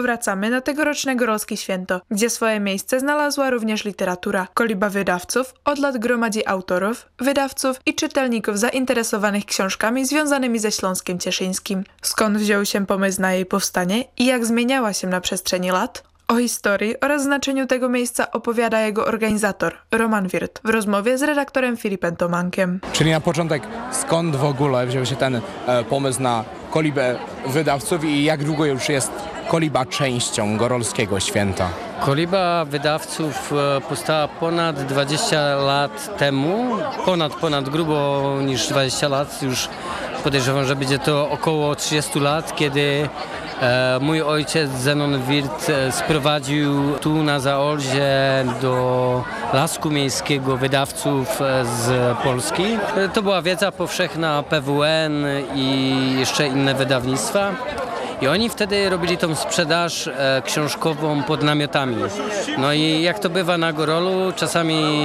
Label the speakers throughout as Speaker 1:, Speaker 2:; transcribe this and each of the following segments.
Speaker 1: Powracamy na tegoroczne Góralskie Święto, gdzie swoje miejsce znalazła również literatura. Koliba wydawców od lat gromadzi autorów, wydawców i czytelników zainteresowanych książkami związanymi ze Śląskiem Cieszyńskim. Skąd wziął się pomysł na jej powstanie i jak zmieniała się na przestrzeni lat? O historii oraz znaczeniu tego miejsca opowiada jego organizator, Roman Wirt, w rozmowie z redaktorem Filipem Tomankiem.
Speaker 2: Czyli na początek, skąd w ogóle wziął się ten pomysł na kolibę wydawców i jak długo już jest koliba częścią Góralskiego Święta?
Speaker 3: Koliba wydawców powstała ponad 20 lat temu, ponad grubo niż 20 lat, już podejrzewam, że będzie to około 30 lat, kiedy mój ojciec Zenon Wirt sprowadził tu na Zaolzie do Lasku Miejskiego wydawców z Polski. To była wiedza powszechna, PWN i jeszcze inne wydawnictwa. I oni wtedy robili tą sprzedaż książkową pod namiotami. No i jak to bywa na Górolu, czasami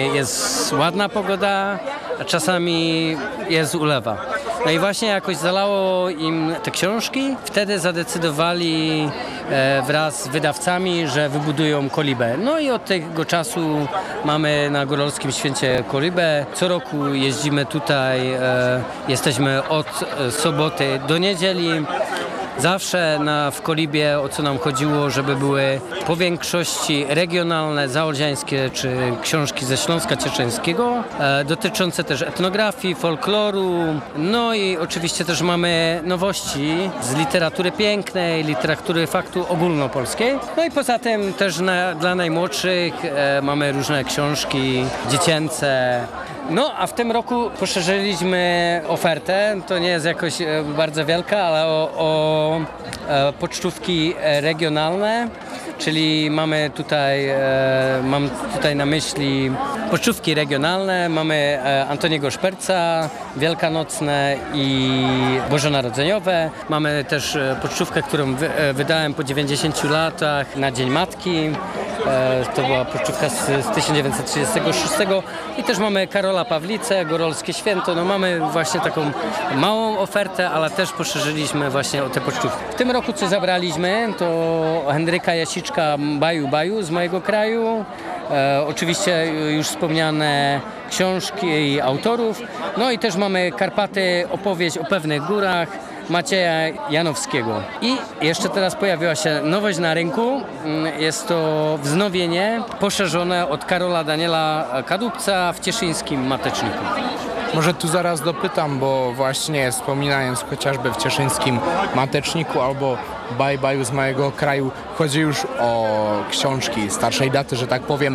Speaker 3: jest ładna pogoda, a czasami jest ulewa. No i właśnie jakoś zalało im te książki. Wtedy zadecydowali wraz z wydawcami, że wybudują kolibę. No i od tego czasu mamy na Góralskim Święcie kolibę. Co roku jeździmy tutaj, jesteśmy od soboty do niedzieli. Zawsze w kolibie o co nam chodziło, żeby były po większości regionalne, zaolziańskie czy książki ze Śląska Cieszyńskiego, dotyczące też etnografii, folkloru, no i oczywiście też mamy nowości z literatury pięknej, literatury faktu ogólnopolskiej. No i poza tym też dla najmłodszych mamy różne książki dziecięce. No, a w tym roku poszerzyliśmy ofertę, to nie jest jakoś bardzo wielka, ale o pocztówki regionalne, czyli mam tutaj na myśli pocztówki regionalne, mamy Antoniego Szperca, wielkanocne i bożonarodzeniowe. Mamy też pocztówkę, którą wydałem po 90 latach na Dzień Matki. To była pocztówka z 1936 i też mamy Karola Pawlicę, Góralskie Święto. No mamy właśnie taką małą ofertę, ale też poszerzyliśmy właśnie o te pocztówki. W tym roku co zabraliśmy to Henryka Jasiczka Baju z mojego kraju. Oczywiście już wspomniane książki i autorów. No i też mamy Karpaty, opowieść o pewnych górach Macieja Janowskiego. I jeszcze teraz pojawiła się nowość na rynku. Jest to wznowienie poszerzone od Karola Daniela Kadłubca w cieszyńskim Mateczniku.
Speaker 2: Może tu zaraz dopytam, bo właśnie wspominając chociażby w cieszyńskim Mateczniku albo Baju z mojego kraju, chodzi już o książki starszej daty, że tak powiem.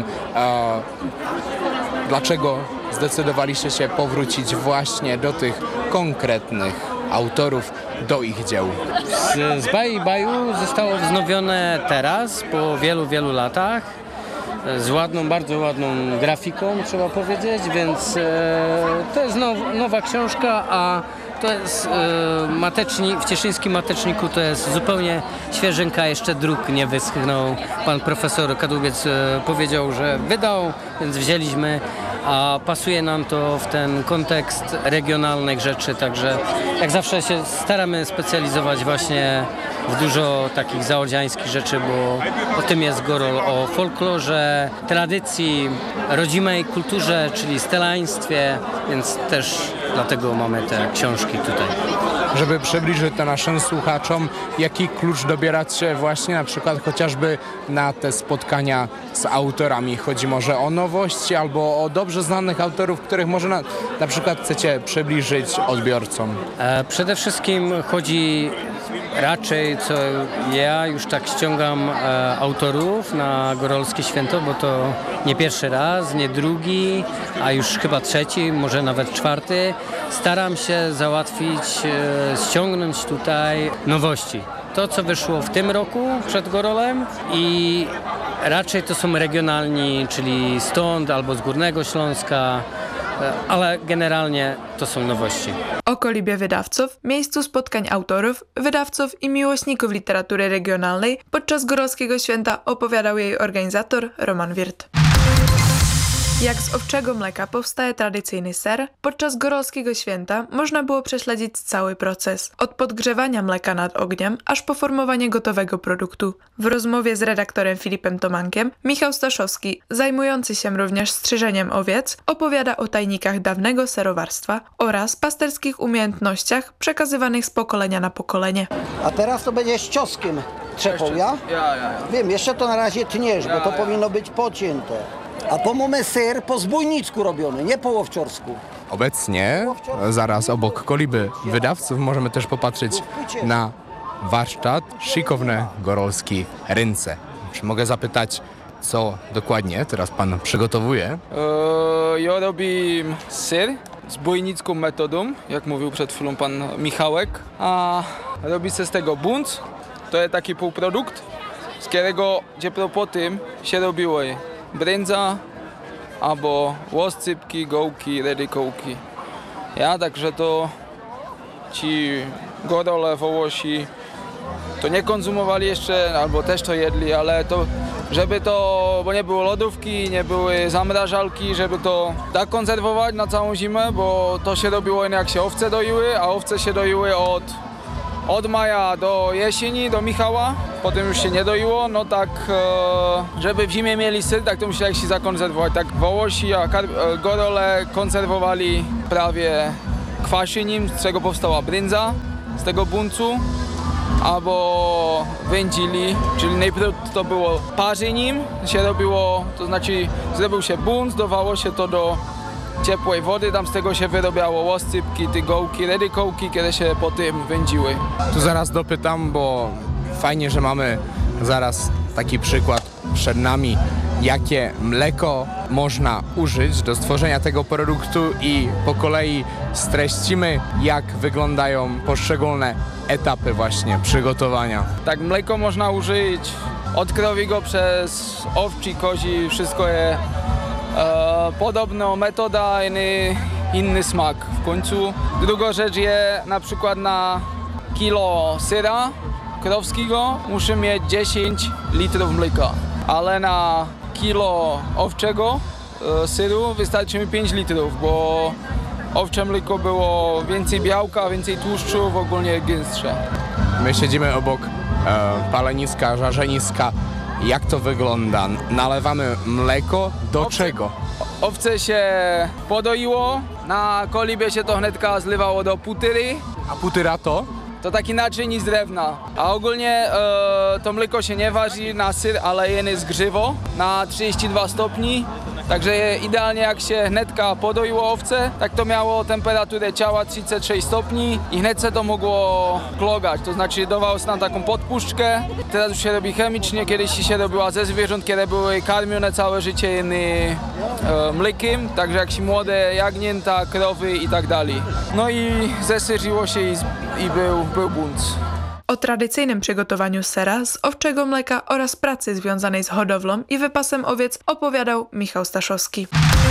Speaker 2: Dlaczego zdecydowaliście się powrócić właśnie do tych konkretnych autorów, do ich dzieł?
Speaker 3: Z Baju zostało wznowione teraz, po wielu latach, z bardzo ładną grafiką, trzeba powiedzieć, więc to jest nowa książka, a to jest w cieszyńskim Mateczniku to jest zupełnie świeżynka, jeszcze druk nie wyschnął. Pan profesor Kadłubiec powiedział, że wydał, więc wzięliśmy, a pasuje nam to w ten kontekst regionalnych rzeczy, także jak zawsze się staramy specjalizować właśnie w dużo takich zaolziańskich rzeczy, bo o tym jest Górol, o folklorze, tradycji, rodzimej kulturze, czyli stelaństwie, więc też dlatego mamy te książki tutaj.
Speaker 2: Żeby przybliżyć to naszym słuchaczom, jaki klucz dobieracie właśnie na przykład chociażby na te spotkania z autorami? Chodzi może o nowości albo o dobrze znanych autorów, których może na przykład chcecie przybliżyć odbiorcom?
Speaker 3: Przede wszystkim chodzi raczej, co ja już tak ściągam autorów na Góralskie Święto, bo to nie pierwszy raz, nie drugi, a już chyba trzeci, może nawet czwarty. Staram się załatwić, ściągnąć tutaj nowości. To, co wyszło w tym roku przed Górolem i raczej to są regionalni, czyli stąd albo z Górnego Śląska, ale generalnie to są nowości.
Speaker 1: O kolibie wydawców, miejscu spotkań autorów, wydawców i miłośników literatury regionalnej podczas Góralskiego Święta opowiadał jej organizator Roman Wirt. Jak z owczego mleka powstaje tradycyjny ser, podczas Gorolskiego Święta można było prześledzić cały proces. Od podgrzewania mleka nad ogniem, aż po formowanie gotowego produktu. W rozmowie z redaktorem Filipem Tomankiem, Michał Staszowski, zajmujący się również strzyżeniem owiec, opowiada o tajnikach dawnego serowarstwa oraz pasterskich umiejętnościach przekazywanych z pokolenia na pokolenie.
Speaker 4: A teraz to będzie z cioskiem trzepał, ja?
Speaker 5: Ja.
Speaker 4: Wiem, jeszcze to na razie tniesz, bo to powinno być pocięte. A to mamy ser po zbójnicku robiony, nie po łowczorsku.
Speaker 2: Obecnie, zaraz obok koliby wydawców, możemy też popatrzeć na warsztat Szykowne Gorolski Ręce. Czy mogę zapytać, co dokładnie teraz pan przygotowuje?
Speaker 5: Ja robię ser zbójnicką metodą, jak mówił przed chwilą pan Michałek. A robi się z tego bunt. To jest taki półprodukt, z którego po tym się robiło brędza, albo łoscypki, gołki, redykołki. Ja, także to ci gorole, wołosi to nie konzumowali jeszcze, albo też to jedli, ale to, żeby to, bo nie było lodówki, nie były zamrażalki, żeby to tak konserwować na całą zimę, bo to się robiło jak się owce doiły, a owce się doiły od maja do jesieni, do Michała, potem już się nie doiło, no tak, żeby w zimie mieli syr, tak to musieli się zakonserwować. Tak wołosi, a gorole konserwowali prawie kwaszeniem, z czego powstała brędza z tego buncu, albo wędzili, czyli najpierw to było parzeniem, się robiło, to znaczy zrobił się bunt, dodawało się to do ciepłej wody, tam z tego się wyrobiało łoscypki, tygołki, redykołki, które się potem wędziły.
Speaker 2: Tu zaraz dopytam, bo fajnie, że mamy zaraz taki przykład przed nami, jakie mleko można użyć do stworzenia tego produktu i po kolei streścimy, jak wyglądają poszczególne etapy właśnie przygotowania.
Speaker 5: Tak, mleko można użyć od krowiego przez owczy, kozi, wszystko jest podobna metoda, inny smak w końcu. Druga rzecz jest na przykład na kilo syra krowskiego muszę mieć 10 litrów mleka, ale na kilo owczego syru wystarczy mi 5 litrów, bo owcze mleko było więcej białka, więcej tłuszczu, ogólnie gęstsze.
Speaker 2: My siedzimy obok paleniska, żarzeniska. Jak to wygląda? Nalewamy mleko do czego?
Speaker 5: Owce się podoiło, na kolibie się to hnedka zlewało do putyry.
Speaker 2: A putyra to?
Speaker 5: To taki naczyń z drewna. A ogólnie to mleko się nie waży na syr, ale jeny zgrzywo na 32 stopni. Także idealnie jak się hnedka podoiło owce, tak to miało temperaturę ciała 36 stopni i hned se to mogło klogać. To znaczy dawało się nam taką podpuszczkę. Teraz już się robi chemicznie, kiedyś się robiła ze zwierząt, które były karmione całe życie mlekiem. Także jak się młode jagnięta, krowy i tak dalej. No i zesyrzyło się i był bunt.
Speaker 1: O tradycyjnym przygotowaniu sera z owczego mleka oraz pracy związanej z hodowlą i wypasem owiec opowiadał Michał Staszowski.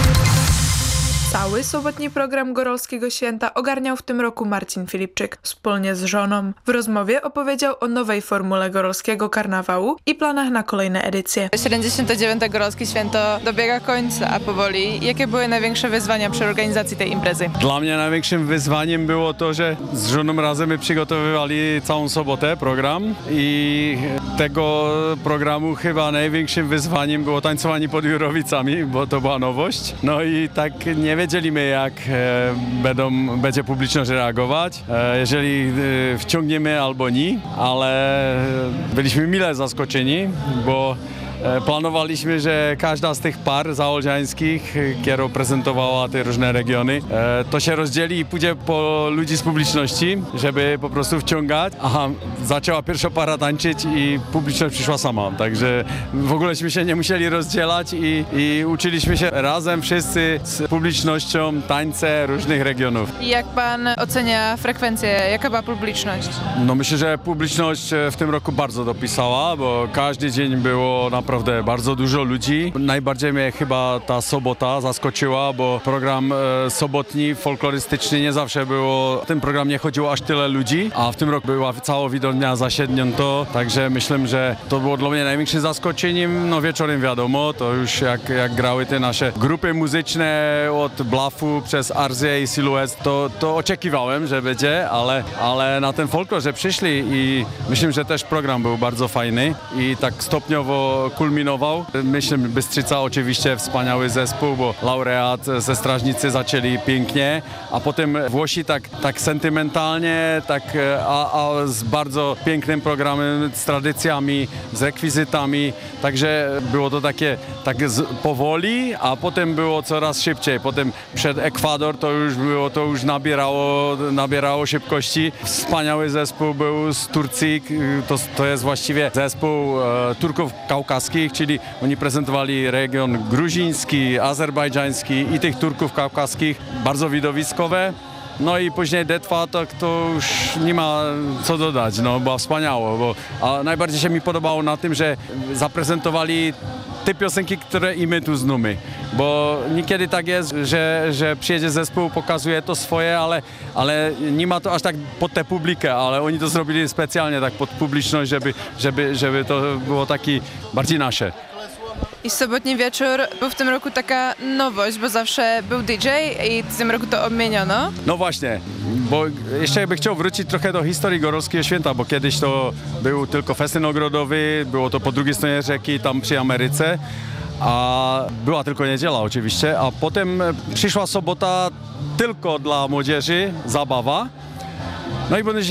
Speaker 1: Cały sobotni program Gorolskiego Święta ogarniał w tym roku Marcin Filipczyk wspólnie z żoną. W rozmowie opowiedział o nowej formule Gorolskiego Karnawału i planach na kolejne edycje.
Speaker 6: 79. Gorolskie Święto dobiega końca powoli. Jakie były największe wyzwania przy organizacji tej imprezy?
Speaker 7: Dla mnie największym wyzwaniem było to, że z żoną razem my przygotowywali całą sobotę program i tego programu chyba największym wyzwaniem było tańcowanie pod Jurowicami, bo to była nowość. No i tak nie wiedzieliśmy, jak będzie publiczność reagować, jeżeli wciągniemy albo nie, ale byliśmy mile zaskoczeni, bo planowaliśmy, że każda z tych par zaolziańskich, która prezentowała te różne regiony, to się rozdzieli i pójdzie po ludzi z publiczności, żeby po prostu wciągać. Aha, zaczęła pierwsza para tańczyć i publiczność przyszła sama, także w ogóleśmy się nie musieli rozdzielać i uczyliśmy się razem wszyscy z publicznością tańce różnych regionów.
Speaker 6: I jak pan ocenia frekwencję? Jaka była publiczność?
Speaker 7: No myślę, że publiczność w tym roku bardzo dopisała, bo każdy dzień było naprawdę naprawdę bardzo dużo ludzi. Najbardziej mnie chyba ta sobota zaskoczyła, bo program sobotni, folklorystyczny nie zawsze było, w tym programie chodziło aż tyle ludzi, a w tym roku była cała widownia zasiednięto, także myślę, że to było dla mnie największym zaskoczeniem. No wieczorem wiadomo, to już jak grały te nasze grupy muzyczne od Blafu przez Arzję i Siluet, to oczekiwałem, że będzie, ale na ten folklor, że przyszli i myślę, że też program był bardzo fajny i tak stopniowo kulminował. Myślę, Bystrzyca oczywiście wspaniały zespół, bo laureat ze Strażnicy zaczęli pięknie, a potem Włosi tak sentymentalnie, a z bardzo pięknym programem, z tradycjami, z rekwizytami, także było to takie powoli, a potem było coraz szybciej. Potem przed Ekwador to już nabierało szybkości. Wspaniały zespół był z Turcji, to jest właściwie zespół Turków kaukaskich, czyli oni prezentowali region gruziński, azerbejdżański i tych Turków kaukaskich, bardzo widowiskowe. No i później Detwa, to już nie ma co dodać, no była wspaniało, a najbardziej się mi podobało na tym, że zaprezentowali te piosenki, które i my tu znamy, bo niekiedy tak jest, że przyjedzie zespół, pokazuje to swoje, ale nie ma to aż tak pod tę publikę, ale oni to zrobili specjalnie tak pod publiczność, żeby to było taki bardziej nasze.
Speaker 6: I sobotni wieczór był w tym roku taka nowość, bo zawsze był DJ i w tym roku to odmieniono.
Speaker 7: No właśnie, bo jeszcze bym chciał wrócić trochę do historii Gorolskiego Święta, bo kiedyś to był tylko festyn ogrodowy, było to po drugiej stronie rzeki, tam przy Ameryce, a była tylko niedziela oczywiście, a potem przyszła sobota tylko dla młodzieży, zabawa. No i